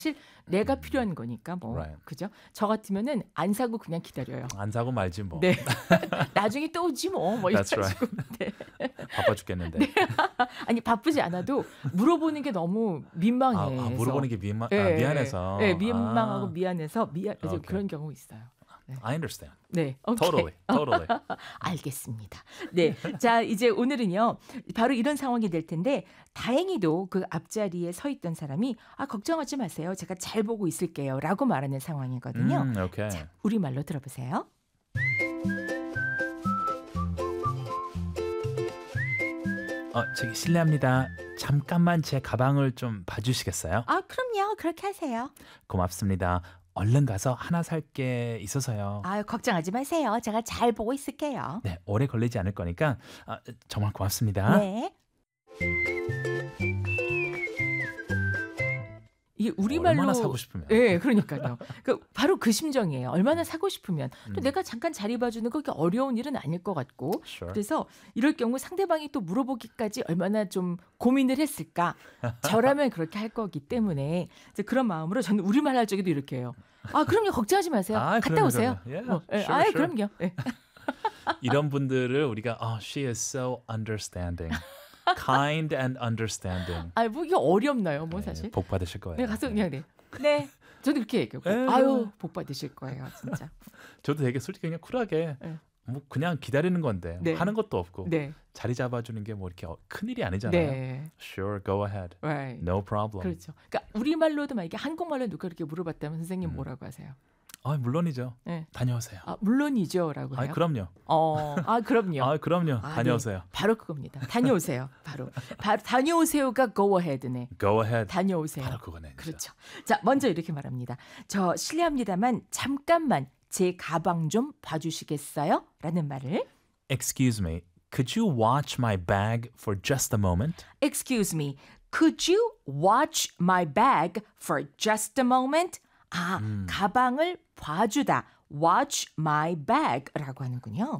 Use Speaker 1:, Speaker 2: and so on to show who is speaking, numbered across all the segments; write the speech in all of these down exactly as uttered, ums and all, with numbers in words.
Speaker 1: 사실 내가 필요한 거니까 뭐
Speaker 2: Right.
Speaker 1: 그죠? 저 같으면은 안 사고 그냥 기다려요.
Speaker 2: 안 사고 말지 뭐.
Speaker 1: 네. 나중에 또 오지 뭐. 뭐
Speaker 2: That's
Speaker 1: 이래가지고.
Speaker 2: right.
Speaker 1: 네.
Speaker 2: 바빠 죽겠는데.
Speaker 1: 네. 아니 바쁘지 않아도 물어보는 게 너무 민망해서.
Speaker 2: 아, 아, 물어보는 게 미안,
Speaker 1: 네,
Speaker 2: 아, 미안해서.
Speaker 1: 네, 민망하고
Speaker 2: 아.
Speaker 1: 미안해서 미안
Speaker 2: Okay.
Speaker 1: 그런 경우 있어요. 네.
Speaker 2: I understand.
Speaker 1: 네, 오케이.
Speaker 2: Totally, totally.
Speaker 1: 알겠습니다. 네, 자 이제 오늘은요 바로 이런 상황이 될 텐데 다행히도 그 앞자리에 서 있던 사람이 아 걱정하지 마세요, 제가 잘 보고 있을게요라고 말하는 상황이거든요.
Speaker 2: 음, okay.
Speaker 1: 자, 우리 말로 들어보세요.
Speaker 2: 어, 저기 실례합니다. 잠깐만 제 가방을 좀 봐주시겠어요?
Speaker 1: 아 그럼요, 그렇게 하세요.
Speaker 2: 고맙습니다. 얼른 가서 하나 살 게 있어서요.
Speaker 1: 아 걱정하지 마세요, 제가 잘 보고 있을게요.
Speaker 2: 네, 오래 걸리지 않을 거니까 아, 정말 고맙습니다.
Speaker 1: 네. 이게 우리말로
Speaker 2: 얼마나 사고 싶으면.
Speaker 1: 네, 그러니까요. 그 바로 그 심정이에요. 얼마나 사고 싶으면 또
Speaker 2: 음.
Speaker 1: 내가 잠깐 자리 봐주는 거 그렇게 어려운 일은 아닐 것 같고
Speaker 2: Sure.
Speaker 1: 그래서 이럴 경우 상대방이 또 물어보기까지 얼마나 좀 고민을 했을까. 저라면 그렇게 할 거기 때문에 이제 그런 마음으로 저는 우리말 할 적에도 이렇게 해요. 아 그럼요, 걱정하지 마세요.
Speaker 2: 아,
Speaker 1: 갔다
Speaker 2: 그럼요,
Speaker 1: 오세요.
Speaker 2: 그럼요. Yeah,
Speaker 1: 뭐, 예,
Speaker 2: sure,
Speaker 1: 아
Speaker 2: sure.
Speaker 1: 그럼요. 예.
Speaker 2: 이런 분들을 우리가 oh, she is so understanding. kind and understanding.
Speaker 1: 아 뭐 이게 어렵나요, 뭐
Speaker 2: 네,
Speaker 1: 사실.
Speaker 2: 복 받으실 거예요.
Speaker 1: 네, 가서 그냥 네. 네. 저도 이렇게 얘기하고.
Speaker 2: 네.
Speaker 1: 아유, 복 받으실 거예요, 진짜.
Speaker 2: 저도 되게 솔직히 그냥 쿨하게
Speaker 1: 네.
Speaker 2: 뭐 그냥 기다리는 건데
Speaker 1: 네.
Speaker 2: 하는 것도 없고
Speaker 1: 네.
Speaker 2: 자리 잡아주는 게 뭐 이렇게 큰 일이 아니잖아요.
Speaker 1: 네.
Speaker 2: Sure, go ahead.
Speaker 1: Right.
Speaker 2: No problem.
Speaker 1: 그렇죠. 그러니까 우리말로도 만약에 한국말로 누가 이렇게 물어봤다면 선생님
Speaker 2: 음.
Speaker 1: 뭐라고 하세요?
Speaker 2: 아, 물론이죠.
Speaker 1: 네.
Speaker 2: 다녀오세요.
Speaker 1: 아, 물론이죠라고 해요.
Speaker 2: 아, 그럼요.
Speaker 1: 어, 아, 그럼요.
Speaker 2: 아, 그럼요.
Speaker 1: 아,
Speaker 2: 다녀오세요.
Speaker 1: 네. 바로 그겁니다. 다녀오세요. 바로. 바, 다녀오세요가 go ahead네.
Speaker 2: Go ahead.
Speaker 1: 다녀오세요.
Speaker 2: 바로 그거네. 진짜.
Speaker 1: 그렇죠. 자, 먼저 이렇게 말합니다. 저 실례합니다만 잠깐만 제 가방 좀 봐주시겠어요? 라는 말을
Speaker 2: Excuse me. Could you watch my bag for just a moment?
Speaker 1: Excuse me, could you watch my bag for just a moment? 아,
Speaker 2: 음.
Speaker 1: 가방을 봐주다. Watch my bag라고 하는군요.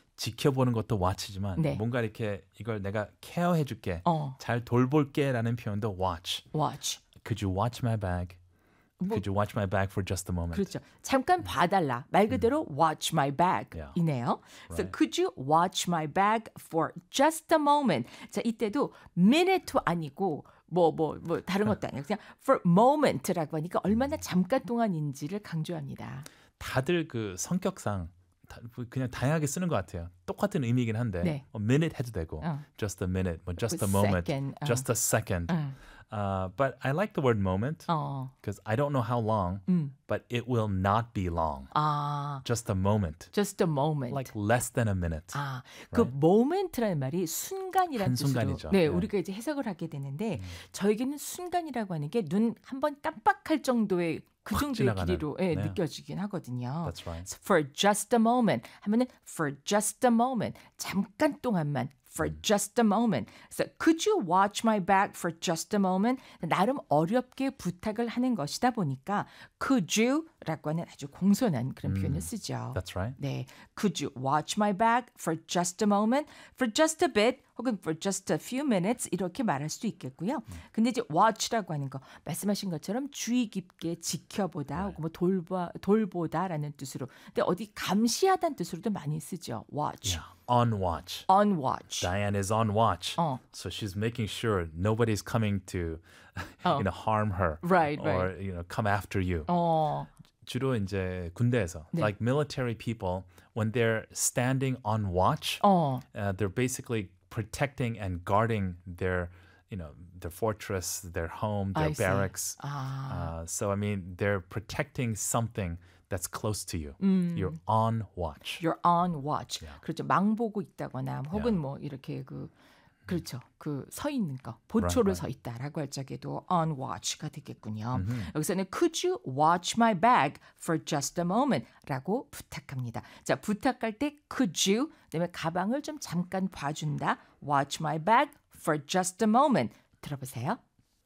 Speaker 2: 지켜보는 것도 watch지만
Speaker 1: 네.
Speaker 2: 뭔가 이렇게 이걸 내가 케어해줄게,
Speaker 1: 어.
Speaker 2: 잘 돌볼게라는 표현도 watch.
Speaker 1: Watch.
Speaker 2: Could you watch my bag?
Speaker 1: 뭐,
Speaker 2: Could you watch my bag for just a moment?
Speaker 1: 그렇죠. 잠깐 봐달라. 말 그대로 watch my bag
Speaker 2: Yeah.
Speaker 1: 이네요. So
Speaker 2: Right.
Speaker 1: could you watch my bag for just a moment? 자, 이때도 minute 아니고 뭐 뭐 뭐 다른 것도 아니고 그냥 for moment라고 하니까 얼마나 잠깐 동안인지를 강조합니다.
Speaker 2: 다들 그 성격상 다, 그냥 다양하게 쓰는 것 같아요. 똑같은 의미이긴 한데
Speaker 1: 네.
Speaker 2: 뭐 minute 해도 되고
Speaker 1: 어.
Speaker 2: just a minute, 뭐 just a
Speaker 1: 그
Speaker 2: moment,
Speaker 1: second, 어.
Speaker 2: just a second.
Speaker 1: 응.
Speaker 2: Uh, but I like the word moment
Speaker 1: 어.
Speaker 2: because I don't know how long,
Speaker 1: 음.
Speaker 2: but it will not be long.
Speaker 1: 아,
Speaker 2: Just a moment,
Speaker 1: just a moment.
Speaker 2: like less than a minute.
Speaker 1: 아, 그 moment라는 말이 순간이라는 뜻으로
Speaker 2: 한순간이죠.
Speaker 1: 네,
Speaker 2: 네.
Speaker 1: 우리가 이제 해석을 하게 되는데 저에게는 순간이라고 하는 게 눈 한 번 깜빡할 정도의 그
Speaker 2: 확
Speaker 1: 정도의
Speaker 2: 지나가는.
Speaker 1: 길이로 예,
Speaker 2: 네.
Speaker 1: 느껴지긴 하거든요.
Speaker 2: That's right.
Speaker 1: So for just a moment 하면은 for just a moment 잠깐 동안만 for just a moment. So could you watch my bag for just a moment? 나름 어렵게 부탁을 하는 것이다 보니까 could you라고 하는 아주 공손한 그런 표현을 쓰죠.
Speaker 2: That's right.
Speaker 1: 네, could you watch my bag for just a moment, for just a bit, 혹은 for just a few minutes 이렇게 말할 수도 있겠고요. 근데 이제 watch라고 하는 거 말씀하신 것처럼 주의 깊게 지켜보다 혹은 뭐 돌봐 돌보다라는 뜻으로. 근데 어디 감시하다는 뜻으로도 많이 쓰죠. watch,
Speaker 2: Yeah. On watch.
Speaker 1: on watch.
Speaker 2: Diane is on watch.
Speaker 1: 어.
Speaker 2: So she's making sure nobody's coming to
Speaker 1: 어.
Speaker 2: you know, harm her
Speaker 1: Right,
Speaker 2: or
Speaker 1: right.
Speaker 2: you know, come after you.
Speaker 1: 어,
Speaker 2: 주로 이제 군대에서
Speaker 1: 네.
Speaker 2: like military people when they're standing on watch,
Speaker 1: 어,
Speaker 2: uh, they're basically protecting and guarding their you know their fortress, their home, their
Speaker 1: I see.
Speaker 2: barracks.
Speaker 1: 아,
Speaker 2: Uh, so I mean they're protecting something that's close to you.
Speaker 1: 음.
Speaker 2: You're on watch.
Speaker 1: you're on watch.
Speaker 2: Yeah.
Speaker 1: 그렇죠. 망보고 있다거나 혹은
Speaker 2: Yeah.
Speaker 1: 뭐 이렇게 그 그렇죠. 그 서 있는 거, 보초를
Speaker 2: Right, right.
Speaker 1: 서 있다라고 할 적에도 on watch가 되겠군요. 여기서는 could you watch my bag for just a moment라고 부탁합니다. 자, 부탁할 때 could you 그다음에 가방을 좀 잠깐 봐준다. watch my bag for just a moment. 들어보세요.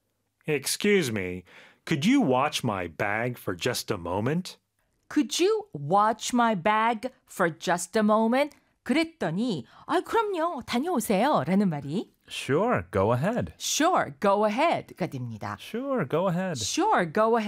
Speaker 3: Excuse me, could you watch my bag for just a moment?
Speaker 1: Could you watch my bag for just a moment? 그랬더니 아 그럼요 다녀오세요 라는 말이
Speaker 2: Sure, go ahead.
Speaker 1: Sure, go ahead가 됩니다.
Speaker 2: Sure, go ahead.
Speaker 1: Sure, go ahead.